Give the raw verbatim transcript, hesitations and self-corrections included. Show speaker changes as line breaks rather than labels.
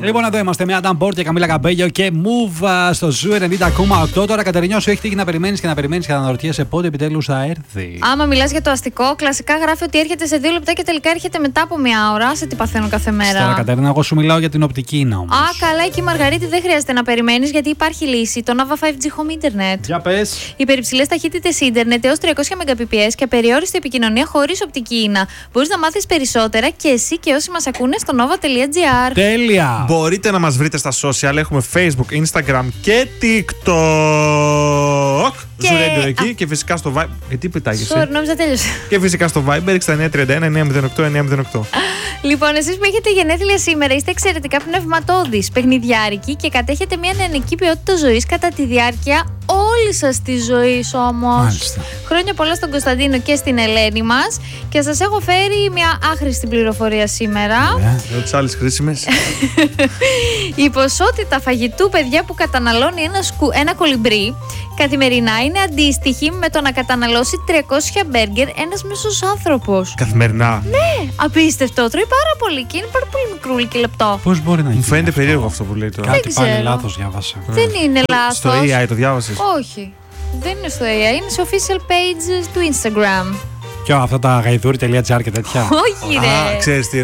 Λοιπόν, εδώ είμαστε με Adam Port και Καμίλα Καμπέγιο και Move στο Ζου ενενήντα κόμμα οκτώ. Τώρα, Κατερινιό, σου έχει τύχει να περιμένεις και να περιμένεις και να αναρωτιέσαι πότε επιτέλους θα έρθει.
Άμα μιλάς για το αστικό, κλασικά γράφει ότι έρχεται σε δύο λεπτά και τελικά έρχεται μετά από μία ώρα. Σε τι παθαίνω κάθε μέρα.
Τώρα, Κατερίνα, εγώ σου μιλάω για την οπτική είναι όμως.
Α, καλά, εκεί η Μαργαρίτη δεν χρειάζεται να περιμένεις γιατί υπάρχει λύση. Το Nova φάιβ τζι Home Internet.
Για πες.
Υπερυψηλές ταχύτητες ίντερνετ έως τριακόσια μεγαμπιτ και απεριόριστη επικοινωνία χωρίς οπτική ίνα. Μπορείς να μάθεις περισσότερα και εσύ και όσοι μας ακούνε στο nova τελεία gr.
Τέλεια!
Μπορείτε να μας βρείτε στα social. Έχουμε Facebook, Instagram και TikTok.
Και...
Ζου Radio εκεί και φυσικά στο Viber. Γιατί πετάγεσαι?
Sorry, νόμιζα τέλειωσε.
Και φυσικά στο Viber εξήντα εννιά τριάντα ένα εννιακόσια οκτώ εννιακόσια οκτώ.
Λοιπόν, εσείς που έχετε γενέθλια σήμερα είστε εξαιρετικά πνευματώδεις, παιχνιδιάρικοι και κατέχετε μια νεανική ποιότητα ζωής κατά τη διάρκεια όλη σας τη ζωή όμως.
Μάλιστα.
Χρόνια πολλά στον Κωνσταντίνο και στην Ελένη μας και σας έχω φέρει μια άχρηστη πληροφορία σήμερα.
Λέω τις άλλες χρήσιμες.
Η ποσότητα φαγητού, παιδιά, που καταναλώνει ένα, σκου, ένα κολυμπρί καθημερινά είναι αντίστοιχη με το να καταναλώσει τριακόσια μπέργκερ ένας μέσος άνθρωπος.
Καθημερινά.
Ναι, απίστευτο. Τρώει πάρα πολύ και είναι πάρα πολύ μικρούλι και λεπτό.
Πώς μπορεί να γίνει?
Μου φαίνεται περίεργο αυτό που λέει τώρα.
Κάτι πάλι
ξέρω.
λάθος διάβασα.
Δεν είναι λάθος.
Στο έι άι το διάβασες?
Όχι. Δεν είναι στο έι άι, είναι στο official page του Instagram.
Ποιο, αυτά τα γαϊδούρι τελεία τζι άρ και τέτοια?
Όχι, ρε.
Α, ξέρεις τι